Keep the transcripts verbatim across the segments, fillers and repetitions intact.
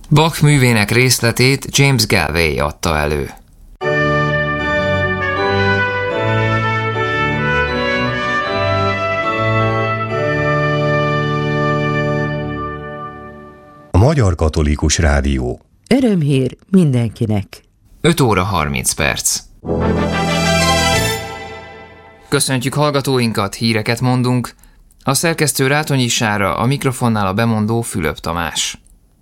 Bach művének részletét James Galway adta elő. A Magyar Katolikus Rádió. Örömhír mindenkinek. öt óra harminc perc. Köszöntjük hallgatóinkat, híreket mondunk. A szerkesztő Rátonyi Sára, a mikrofonnál a bemondó Fülöp Tamás.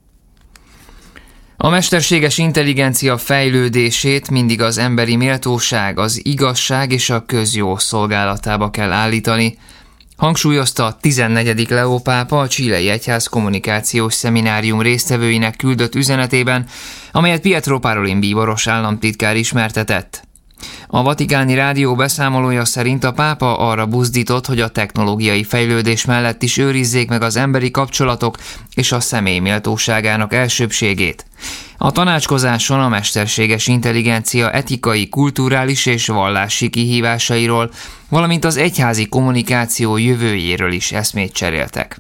A mesterséges intelligencia fejlődését mindig az emberi méltóság, az igazság és a közjó szolgálatába kell állítani, hangsúlyozta a tizennegyedik Leó pápa a chilei egyház kommunikációs szeminárium résztvevőinek küldött üzenetében, amelyet Pietro Parolin bíboros államtitkár ismertetett. A Vatikáni Rádió beszámolója szerint a pápa arra buzdított, hogy a technológiai fejlődés mellett is őrizzék meg az emberi kapcsolatok és a személy méltóságának elsőbbségét. A tanácskozáson a mesterséges intelligencia etikai, kulturális és vallási kihívásairól, valamint az egyházi kommunikáció jövőjéről is eszmét cseréltek.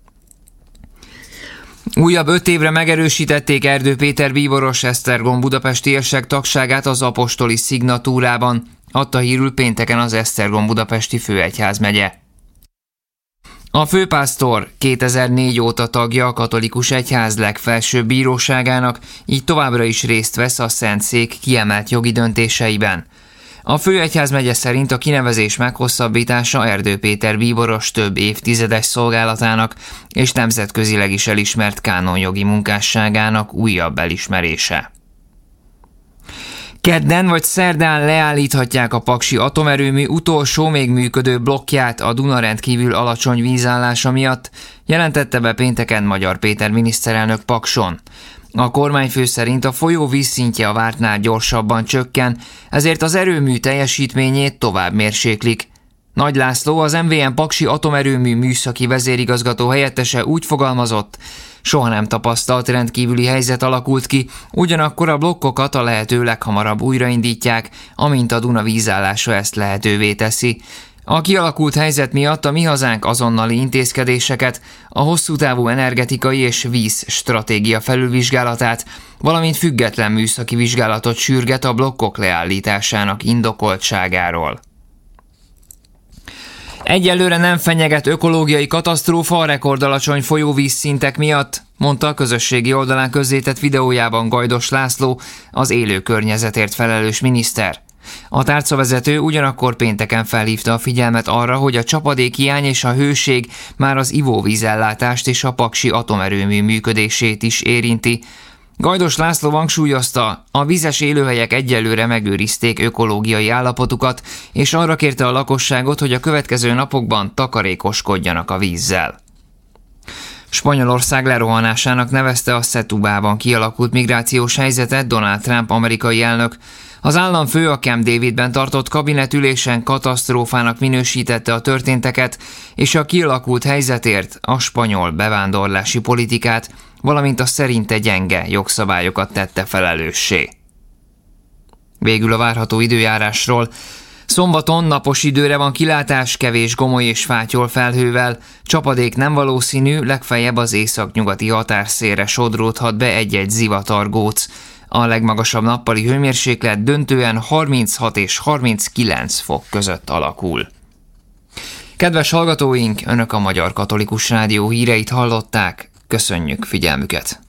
Újabb öt évre megerősítették Erdő Péter bíboros Esztergom budapesti érsek tagságát az apostoli szignatúrában, adta hírül pénteken az Esztergom budapesti főegyházmegye. A főpásztor kétezer-négy óta tagja a katolikus egyház legfelsőbb bíróságának, így továbbra is részt vesz a Szentszék kiemelt jogi döntéseiben. A főegyházmegye szerint a kinevezés meghosszabbítása Erdő Péter bíboros több évtizedes szolgálatának és nemzetközileg is elismert kánonjogi munkásságának újabb elismerése. Kedden vagy szerdán leállíthatják a paksi atomerőmű utolsó még működő blokkját a Duna rendkívül alacsony vízállása miatt, jelentette be pénteken Magyar Péter miniszterelnök Pakson. A kormányfő szerint a folyó vízszintje a vártnál gyorsabban csökken, ezért az erőmű teljesítményét tovább mérséklik. Nagy László, az em vé em Paksi atomerőmű műszaki vezérigazgató helyettese úgy fogalmazott, soha nem tapasztalt rendkívüli helyzet alakult ki, ugyanakkor a blokkokat a lehető leghamarabb újraindítják, amint a Duna vízállása ezt lehetővé teszi. A kialakult helyzet miatt a Mi Hazánk azonnali intézkedéseket, a hosszútávú energetikai és víz stratégia felülvizsgálatát, valamint független műszaki vizsgálatot sürget a blokkok leállításának indokoltságáról. Egyelőre nem fenyeget ökológiai katasztrófa a rekordalacsony folyóvízszintek miatt, mondta a közösségi oldalán közzétett videójában Gajdos László, az élő környezetért felelős miniszter. A tárcavezető ugyanakkor pénteken felhívta a figyelmet arra, hogy a csapadékhiány és a hőség már az ivóvízellátást és a paksi atomerőmű működését is érinti. Gajdos László hangsúlyozta, a vízes élőhelyek egyelőre megőrizték ökológiai állapotukat, és arra kérte a lakosságot, hogy a következő napokban takarékoskodjanak a vízzel. Spanyolország lerohanásának nevezte a Setúbában kialakult migrációs helyzetet Donald Trump amerikai elnök. Az államfő a Camp Davidben tartott kabinetülésen katasztrófának minősítette a történteket, és a kialakult helyzetért a spanyol bevándorlási politikát, valamint a szerinte gyenge jogszabályokat tette felelőssé. Végül a várható időjárásról. Szombaton napos időre van kilátás, kevés gomoly és fátyol felhővel, csapadék nem valószínű, legfeljebb az északnyugati határszélre sodródhat be egy-egy zivatargóc. A legmagasabb nappali hőmérséklet döntően harminchat és harminckilenc fok között alakul. Kedves hallgatóink, Önök a Magyar Katolikus Rádió híreit hallották, köszönjük figyelmüket!